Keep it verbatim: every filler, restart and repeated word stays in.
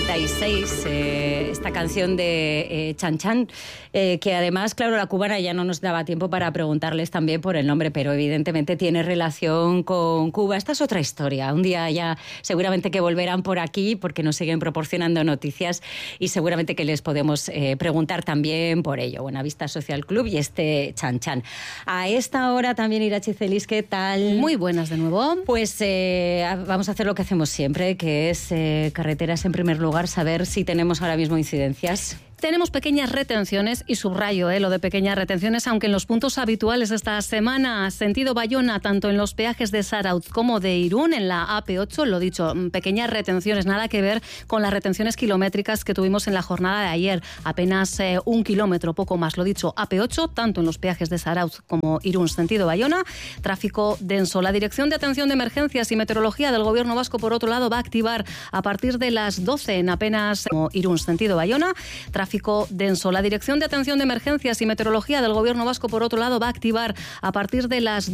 noventa y seis, eh, esta canción de eh, Chan Chan, eh, que además, claro, la cubana ya no nos daba tiempo para preguntarles también por el nombre, pero evidentemente tiene relación con Cuba. Esta es otra historia. Un día ya seguramente que volverán por aquí porque nos siguen proporcionando noticias y seguramente que les podemos eh, preguntar también por ello. Buenavista Social Club y este Chan Chan. A esta hora también, Irache Celis, ¿qué tal? Muy buenas de nuevo. Pues eh, vamos a hacer lo que hacemos siempre, que es eh, carreteras en primer lugar, saber si tenemos ahora mismo incidencias. Tenemos pequeñas retenciones y subrayo eh, lo de pequeñas retenciones, aunque en los puntos habituales esta semana, sentido Bayona, tanto en los peajes de Zarautz como de Irún, en la A P ocho, lo dicho, pequeñas retenciones, nada que ver con las retenciones kilométricas que tuvimos en la jornada de ayer, apenas eh, un kilómetro, poco más, lo dicho, A P ocho, tanto en los peajes de Zarautz como Irún, sentido Bayona, tráfico denso. La Dirección de Atención de Emergencias y Meteorología del Gobierno Vasco, por otro lado, va a activar a partir de las doce en apenas como Irún, sentido Bayona, tráfico Tráfico denso. La Dirección de Atención de Emergencias y Meteorología del Gobierno Vasco, por otro lado, va a activar a partir de las